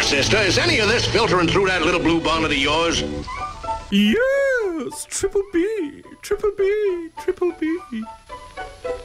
sister, is any of this filtering through that little blue bonnet of yours? Yes, Triple B.